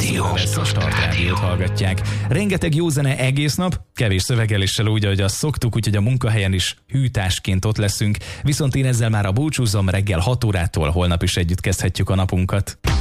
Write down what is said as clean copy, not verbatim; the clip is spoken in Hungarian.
Ezt a Start Rádiót hallgatják. Rengeteg jó zene egész nap, kevés szövegeléssel úgy, ahogy azt szoktuk, úgyhogy a munkahelyen is hűtásként ott leszünk. Viszont én ezzel már a búcsúzom, reggel 6 órától holnap is együtt kezdhetjük a napunkat.